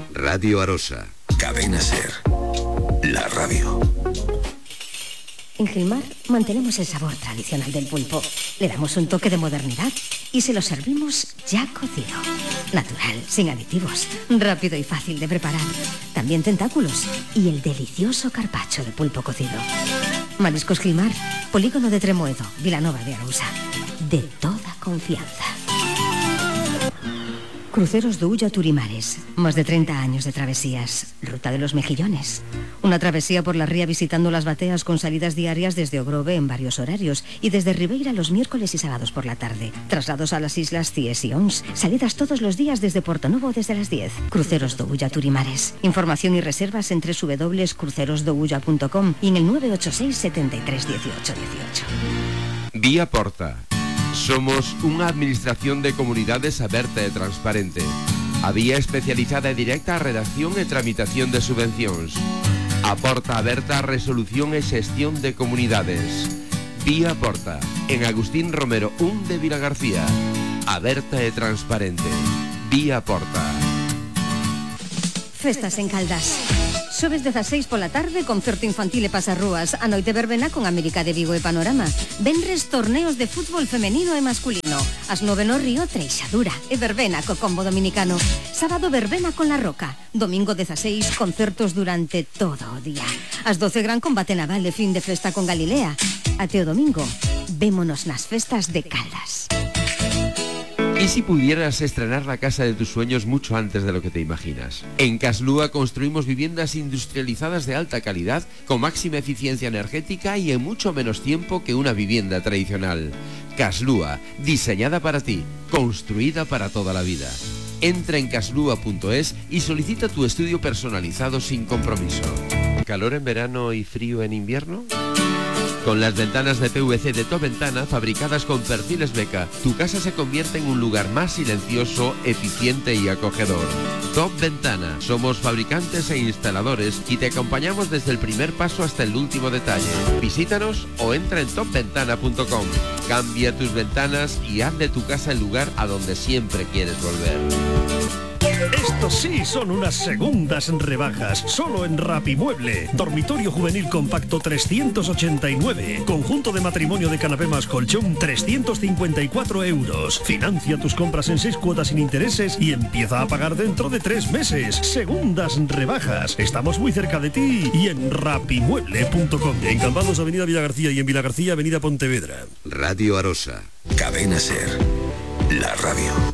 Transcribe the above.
Radio Arosa. Cadena Ser. La radio. En Gilmar mantenemos el sabor tradicional del pulpo. Le damos un toque de modernidad y se lo servimos ya cocido. Natural, sin aditivos, rápido y fácil de preparar. También tentáculos y el delicioso carpaccio de pulpo cocido. Mariscos Gilmar, Polígono de Tremoedo, Vilanova de Arousa. De toda confianza. Cruceros de Ulla Turimares. Más de 30 años de travesías. Ruta de los Mejillones. Una travesía por la ría visitando las bateas con salidas diarias desde Ogrove en varios horarios y desde Ribeira los miércoles y sábados por la tarde. Traslados a las islas Cies y Ons. Salidas todos los días desde Portonovo desde las 10. Cruceros de Ulla Turimares. Información y reservas en www.crucerosdoulla.com y en el 986 73 18 18. Vía Porta. Somos una administración de comunidades aberta e transparente. A vía especializada e directa a redacción e tramitación de subvencións. A porta aberta a resolución e xestión de comunidades. Vía Porta, en Agustín Romero 1 de Vilagarcía. Aberta e transparente. Vía Porta. Festas en Caldas. Xoves 16 pola tarde, concerto infantil e pasarrúas. A noite verbena con América de Vigo e Panorama. Venres torneos de fútbol femenino e masculino. As 9 no Río, Treixadura e verbena co combo dominicano. Sábado verbena con La Roca. Domingo 16, concertos durante todo o día. As 12 gran combate naval e fin de festa con Galilea. Até o domingo, vémonos nas festas de Caldas. ¿Y si pudieras estrenar la casa de tus sueños mucho antes de lo que te imaginas? En Caslúa construimos viviendas industrializadas de alta calidad, con máxima eficiencia energética y en mucho menos tiempo que una vivienda tradicional. Caslúa, diseñada para ti, construida para toda la vida. Entra en caslúa.es y solicita tu estudio personalizado sin compromiso. ¿Calor en verano y frío en invierno? Con las ventanas de PVC de Top Ventana, fabricadas con perfiles Beca, tu casa se convierte en un lugar más silencioso, eficiente y acogedor. Top Ventana. Somos fabricantes e instaladores y te acompañamos desde el primer paso hasta el último detalle. Visítanos o entra en topventana.com. Cambia tus ventanas y haz de tu casa el lugar a donde siempre quieres volver. Estos sí son unas segundas rebajas, solo en Rapimueble. Dormitorio juvenil compacto 389. Conjunto de matrimonio de canapé más colchón 354 euros. Financia tus compras en 6 cuotas sin intereses y empieza a pagar dentro de 3 meses. Segundas rebajas. Estamos muy cerca de ti y en rapimueble.com. En Cambados, Avenida Villagarcía, y en Villagarcía, Avenida Pontevedra. Radio Arosa. Cadena Ser. La radio.